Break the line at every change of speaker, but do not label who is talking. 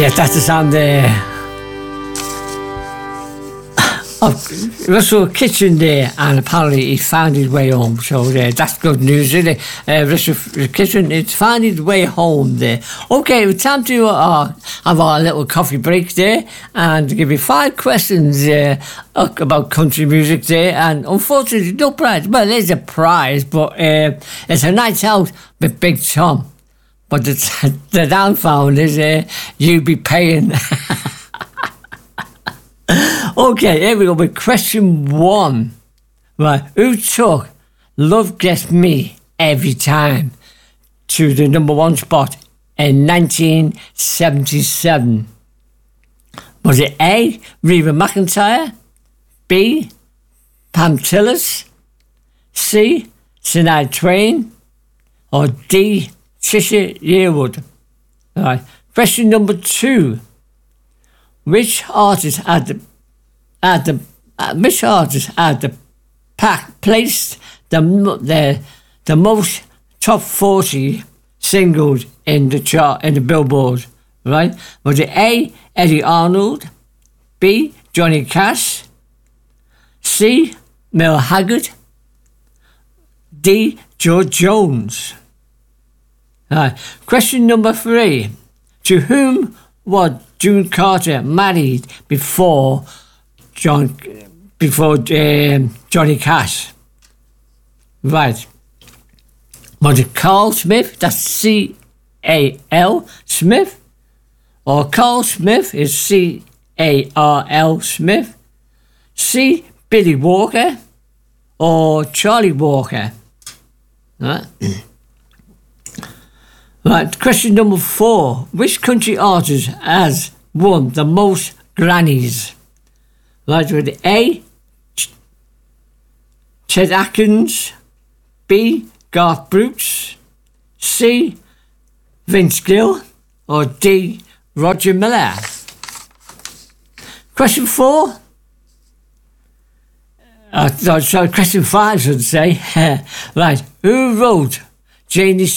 Yeah, that's the sound there of Russell Kitchen there, and apparently he found his way home. So that's good news, isn't it? Russell Kitchen, it's found his way home there. Okay, it's time to have our little coffee break there and give you 5 questions about country music there. And unfortunately, no prize. Well, there's a prize, but it's a night out with Big Tom. But the downfall is you'll be paying. Okay, here we go with question 1. Right, who took Love Gets Me Every Time to the number 1 spot in 1977? Was it A, Reba McEntire, B, Pam Tillis, C, Shania Twain, or D, Trisha Yearwood? Right, question number 2. Which artist had the pack placed the most top 40 singles in the chart in the Billboard? Right? Was it A, Eddie Arnold, B, Johnny Cash, C, Merle Haggard, D, George Jones? Right. Question number 3. To whom was June Carter married before Johnny Cash? Right. Was it Carl Smith? That's C-A-L Smith. Or Carl Smith is C-A-R-L Smith. C, Billy Walker. Or Charlie Walker. Right. Right, question number 4. Which country artist has won the most Grammys? Right, with A, Chet Atkins, B, Garth Brooks, C, Vince Gill, or D, Roger Miller? Question 4. Sorry, question 5, I should say. Right, who wrote Janie